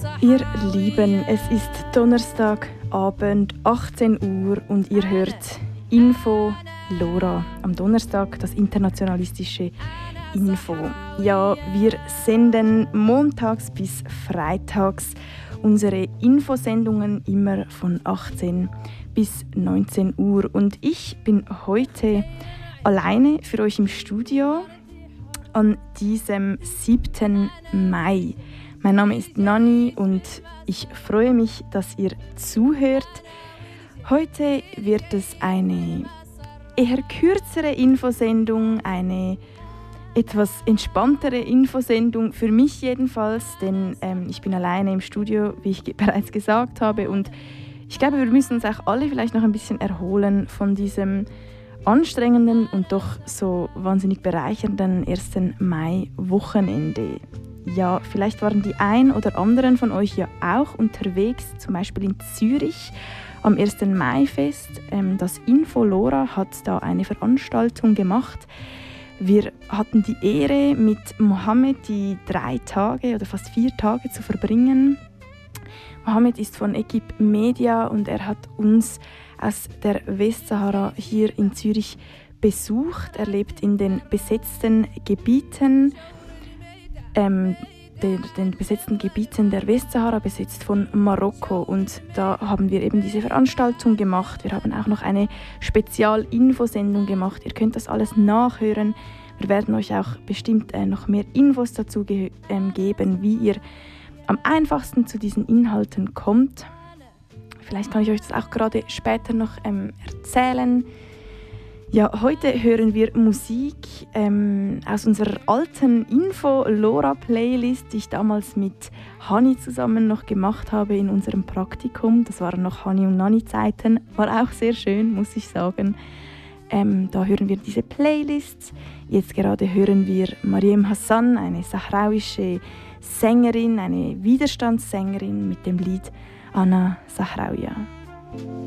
Ihr Lieben, es ist Donnerstagabend, 18 Uhr und ihr hört Info Lora. Am Donnerstag das internationalistische Info. Ja, wir senden montags bis freitags unsere Infosendungen immer von 18 bis 19 Uhr. Und ich bin heute alleine für euch im Studio an diesem 7. Mai. Mein Name ist Nani und ich freue mich, dass ihr zuhört. Heute wird es eine eher kürzere Infosendung, eine etwas entspanntere Infosendung, für mich jedenfalls, denn ich bin alleine im Studio, wie ich bereits gesagt habe. Und ich glaube, wir müssen uns auch alle vielleicht noch ein bisschen erholen von diesem anstrengenden und doch so wahnsinnig bereichernden 1. Mai-Wochenende. Ja, vielleicht waren die ein oder anderen von euch ja auch unterwegs, zum Beispiel in Zürich am 1. Mai-Fest. Das Info Lora hat da eine Veranstaltung gemacht. Wir hatten die Ehre, mit Mohammed die 3 Tage oder fast 4 Tage zu verbringen. Mohammed ist von Equipe Media und er hat uns aus der Westsahara hier in Zürich besucht. Er lebt in den besetzten Gebieten. Den besetzten Gebieten der Westsahara, besetzt von Marokko. Und da haben wir eben diese Veranstaltung gemacht. Wir haben auch noch eine Spezial-Infosendung gemacht. Ihr könnt das alles nachhören. Wir werden euch auch bestimmt noch mehr Infos dazu geben, wie ihr am einfachsten zu diesen Inhalten kommt. Vielleicht kann ich euch das auch gerade später noch erzählen. Ja, heute hören wir Musik aus unserer alten Info-Lora-Playlist, die ich damals mit Hani zusammen noch gemacht habe in unserem Praktikum. Das waren noch Hani- und Nani-Zeiten. War auch sehr schön, muss ich sagen. Da hören wir diese Playlist. Jetzt gerade hören wir Mariem Hassan, eine sahrauische Sängerin, eine Widerstandssängerin mit dem Lied Ana Sahraouia.